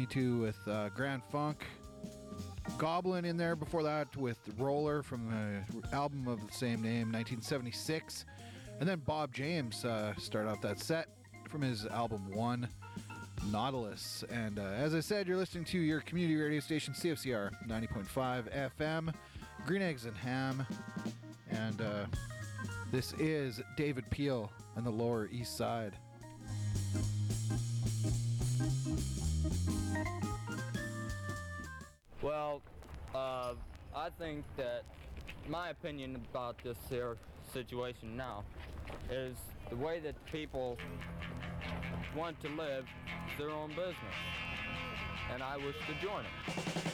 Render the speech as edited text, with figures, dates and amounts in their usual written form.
Me Too with Grand Funk. Goblin in there before that with Roller from the album of the same name, 1976. And then Bob James started off that set from his album One, Nautilus. And as I said, you're listening to your community radio station, CFCR 90.5 FM, Green Eggs and Ham. And this is David Peel and the Lower East Side. Well, I think that my opinion about this here situation now is the way that people want to live their own business, and I wish to join it.